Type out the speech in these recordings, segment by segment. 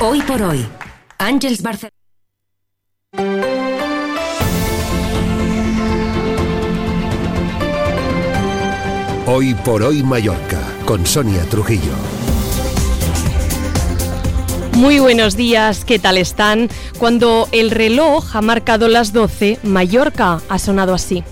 Hoy por hoy, Àngels Barcelona. Hoy por hoy Mallorca, con Sonia Trujillo. Muy buenos días, ¿qué tal están? Cuando el reloj ha marcado las 12, Mallorca ha sonado así.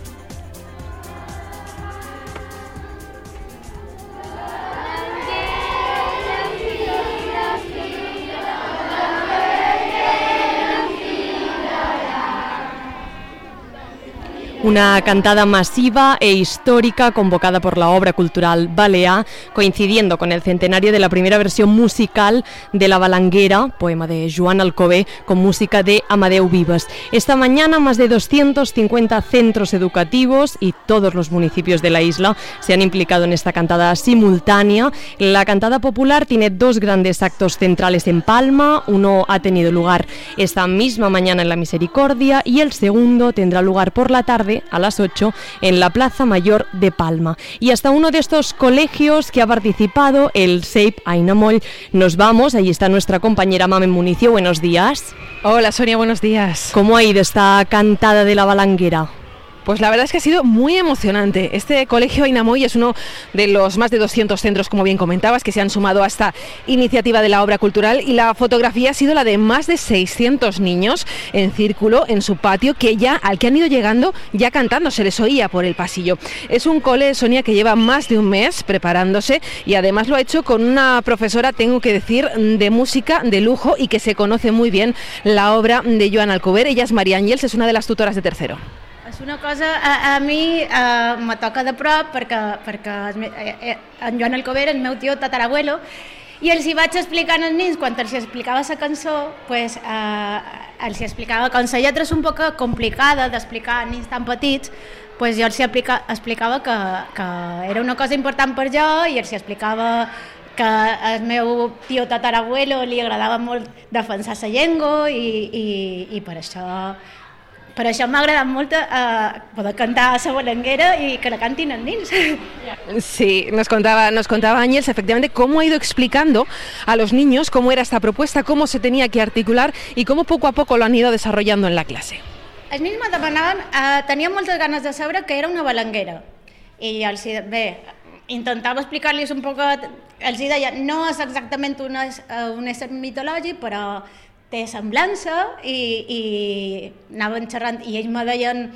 Una cantada masiva e histórica convocada por la Obra Cultural Balear, coincidiendo con el centenario de la primera versión musical de La Balanguera, poema de Joan Alcover, con música de Amadeu Vives. Esta mañana más de 250 centros educativos y todos los municipios de la isla se han implicado en esta cantada simultánea. La cantada popular tiene dos grandes actos centrales en Palma. Uno ha tenido lugar esta misma mañana en la Misericordia y el segundo tendrá lugar por la tarde a las 8 en la Plaza Mayor de Palma. Y hasta uno de estos colegios que ha participado, el CEIP Aina Moll. Nos vamos, ahí está nuestra compañera Mamen Municio. Buenos días. Hola Sonia, buenos días. ¿Cómo ha ido esta cantada de la Balanguera? Pues la verdad es que ha sido muy emocionante. Este colegio Aina Moll es uno de los más de 200 centros, como bien comentabas, que se han sumado a esta iniciativa de la obra cultural, y la fotografía ha sido la de más de 600 niños en círculo en su patio, al que han ido llegando ya cantando, se les oía por el pasillo. Es un cole, Sonia, que lleva más de un mes preparándose y además lo ha hecho con una profesora, tengo que decir, de música de lujo y que se conoce muy bien la obra de Joan Alcover. Ella es Maria Àngels, és una de les tutores de tercero. És una cosa, a mi me toca de prop perquè en Joan Alcover, el meu tio tatarabuelo, i els hi vaig explicant als nens, quan els explicava la cançó, pues, els hi explicava com la lletra és un poc complicada d'explicar a nens tan petits, pues jo els hi explicava que era una cosa important per jo, i els hi explicava que al meu tio tatarabuelo li agradava molt defensar la llengua i per això m'ha agradat molt poder cantar a la Balanguera y que la cantin els nens. Sí, nos contaba Ángels efectivamente cómo ha ido explicando a los niños cómo era esta propuesta, cómo se tenía que articular y cómo poco a poco lo han ido desarrollando en la clase. Els nens me demanaven, tenien moltes ganes de saber què era una balanguera, i intentava explicar-los un poc, els deia, no és exactament un ésser mitològic, però té semblança, i anaven xerrant i ells me deien